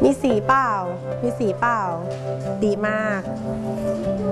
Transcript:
มีสีเปล่ามีสีเปล่าดีมาก